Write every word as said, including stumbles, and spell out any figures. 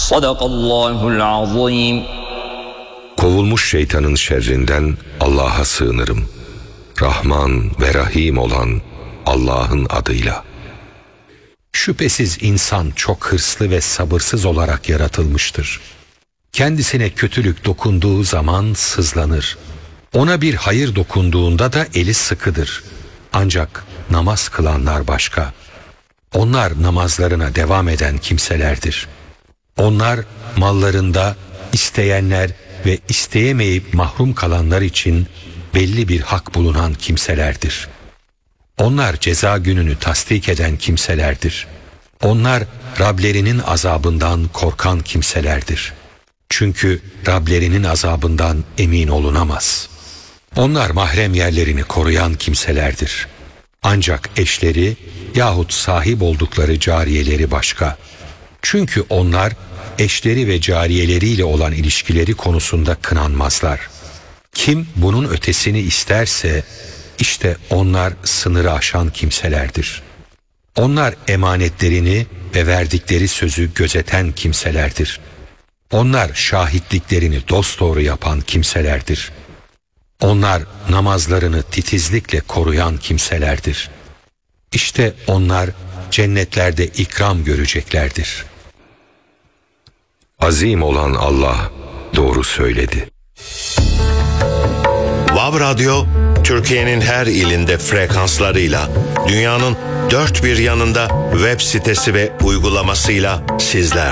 Sadakallahul azim. Kovulmuş şeytanın şerrinden Allah'a sığınırım. Rahman ve Rahim olan Allah'ın adıyla. Şüphesiz insan çok hırslı ve sabırsız olarak yaratılmıştır. Kendisine kötülük dokunduğu zaman sızlanır. Ona bir hayır dokunduğunda da eli sıkıdır. Ancak namaz kılanlar başka. Onlar namazlarına devam eden kimselerdir. Onlar mallarında isteyenler ve isteyemeyip mahrum kalanlar için belli bir hak bulunan kimselerdir. Onlar ceza gününü tasdik eden kimselerdir. Onlar Rablerinin azabından korkan kimselerdir. Çünkü Rablerinin azabından emin olunamaz. Onlar mahrem yerlerini koruyan kimselerdir. Ancak eşleri yahut sahip oldukları cariyeleri başka. Çünkü onlar eşleri ve cariyeleriyle olan ilişkileri konusunda kınanmazlar. Kim bunun ötesini isterse işte onlar sınırı aşan kimselerdir. Onlar emanetlerini ve verdikleri sözü gözeten kimselerdir. Onlar şahitliklerini dosdoğru yapan kimselerdir. Onlar namazlarını titizlikle koruyan kimselerdir. İşte onlar cennetlerde ikram göreceklerdir. Azim olan Allah doğru söyledi. Vav Radyo, Türkiye'nin her ilinde frekanslarıyla, dünyanın dört bir yanında web sitesi ve uygulamasıyla sizler.